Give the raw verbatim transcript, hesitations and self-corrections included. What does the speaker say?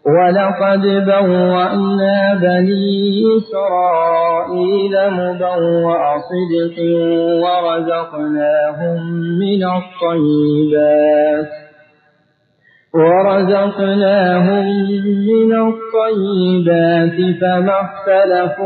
ولقد بوأنا بني إسرائيل مبوأ صدق ورزقناهم من الطيبات ورزقناهم من الطيبات فما اختلفوا